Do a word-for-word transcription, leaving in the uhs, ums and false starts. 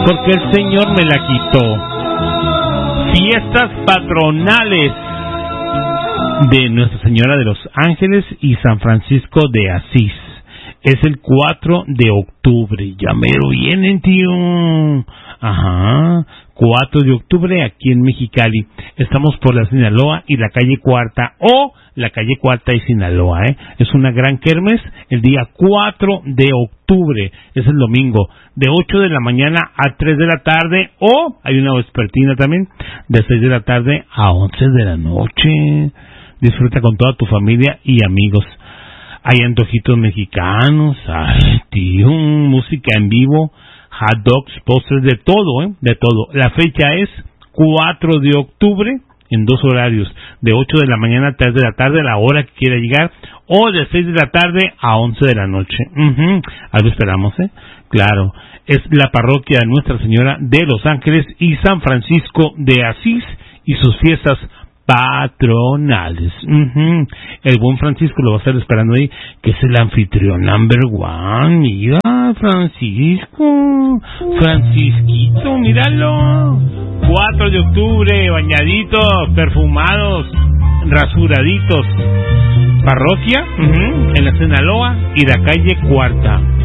porque el Señor me la quitó. Fiestas patronales de Nuestra Señora de los Ángeles y San Francisco de Asís. Es el cuatro de octubre. Ya mero vienen, tío. Ajá. cuatro de octubre aquí en Mexicali. Estamos por la Sinaloa y la calle Cuarta, o la calle Cuarta y Sinaloa, ¿eh? Es una gran kermes el día cuatro de octubre. Es el domingo, de ocho de la mañana a tres de la tarde, o hay una vespertina también, de seis de la tarde a once de la noche. Disfruta con toda tu familia y amigos. Hay antojitos mexicanos, ay, tío, música en vivo, hot dogs, postres, de todo, ¿eh? De todo. La fecha es cuatro de octubre, en dos horarios, de ocho de la mañana a tres de la tarde, la hora que quiera llegar, o de seis de la tarde a once de la noche. Uh-huh. Algo esperamos, ¿eh? Claro. Es la parroquia de Nuestra Señora de los Ángeles y San Francisco de Asís y sus fiestas patronales. Uh-huh. El buen Francisco lo va a estar esperando ahí, que es el anfitrión number one. Mira, Francisco, Francisquito, míralo. cuatro de octubre, bañaditos, perfumados, rasuraditos. Parroquia, uh-huh, en la Sinaloa y la calle Cuarta.